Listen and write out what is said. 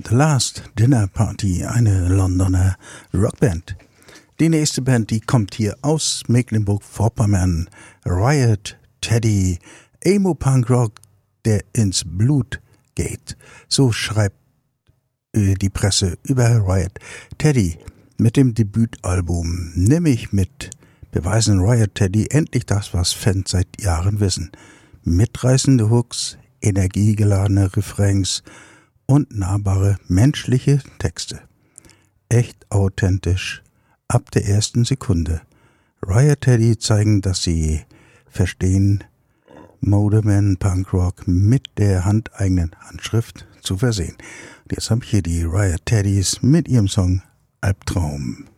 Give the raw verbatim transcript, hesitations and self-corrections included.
The Last Dinner Party, eine Londoner Rockband. Die nächste Band, die kommt hier aus Mecklenburg-Vorpommern. Riot Teddy, Emo-Punk-Rock, der ins Blut geht. So schreibt äh, die Presse über Riot Teddy mit dem Debütalbum. Nämlich mit beweisen Riot Teddy endlich das, was Fans seit Jahren wissen. Mitreißende Hooks, energiegeladene Refrains und nahbare menschliche Texte. Echt authentisch, ab der ersten Sekunde. Riot Teddy zeigen, dass sie verstehen, Moderman Punkrock mit der handeigenen Handschrift zu versehen. Und jetzt habe ich hier die Riot Teddys mit ihrem Song Albtraum.